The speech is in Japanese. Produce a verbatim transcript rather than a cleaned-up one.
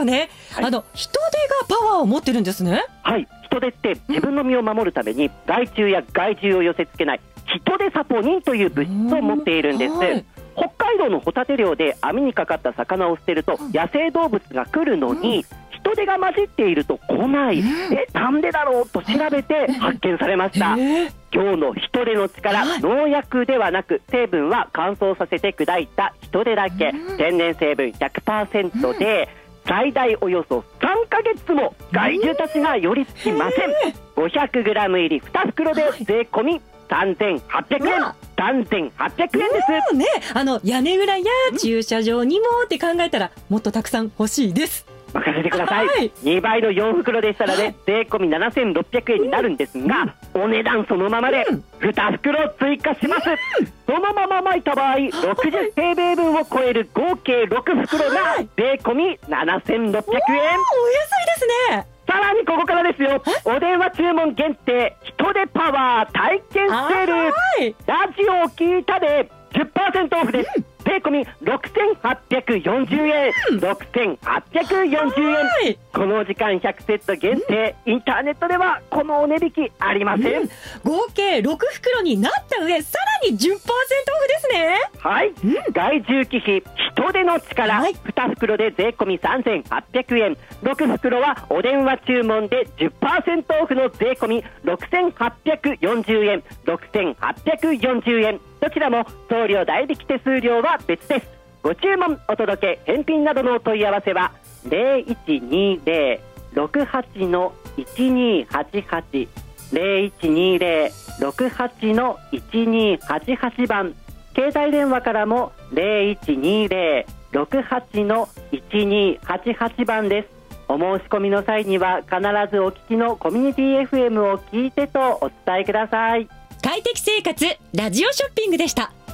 ね、はい、あの人手がパワーを持ってるんですね。 はい、人手って自分の身を守るために害虫や害獣を寄せ付けない人手サポニンという物質を持っているんです。はい、北海道のホタテ漁で網にかかった魚を捨てると野生動物が来るのに、うん、人手が混じっていると来ない、えなんでだろうと調べて発見されました。今日の人手の力、農薬ではなく成分は乾燥させて砕いた人手だけ、天然成分 ひゃくパーセント で最大およそさんかげつも害獣たちが寄りつきません。 ごひゃくグラム 入りに袋で税込みさんぜんはっぴゃくえん、さんぜんはっぴゃくえんです、 ね、あの屋根裏や駐車場にもって考えたらもっとたくさん欲しいです。 任せてください、はい、にばいのよん袋でしたらね、税込みななせんろっぴゃくえんになるんですが、うん、お値段そのままでに袋追加します、うん、そのまま巻いた場合ろくじゅう平米分を超える合計ろく袋が税込みななせんろっぴゃくえん、お安いですね。 さらにここからですよ、お電話注文限定人手パワー体験セール、ラジオを聞いたで じゅっパーセント オフです、うん、税込みろくせんはっぴゃくよんじゅうえん、うん、ろくせんはっぴゃくよんじゅうえん、この時間ひゃくセット限定、うん、インターネットではこのお値引きありません、うん、 合計ろく袋になった上さらに じゅっパーセント オフですね。 はい、うん、害獣忌避人手の力、はい、に袋で税込みさんぜんはっぴゃくえん、ろく袋はお電話注文で じゅっパーセント オフの税込みろくせんはっぴゃくよんじゅうえん、ろくせんはっぴゃくよんじゅうえん、どちらも送料代引き手数料は別です。ご注文お届け返品などのお問い合わせは ゼロいちにゼロ ろくはち いちにはちはち ゼロいちにゼロ ろくはち いちにはちはち 番、携帯電話からも ゼロいちにゼロ ろくはち いちにはちはち 番です。お申し込みの際には必ずお聞きのコミュニティ エフエム を聞いてとお伝えください。 快適生活ラジオショッピングでした。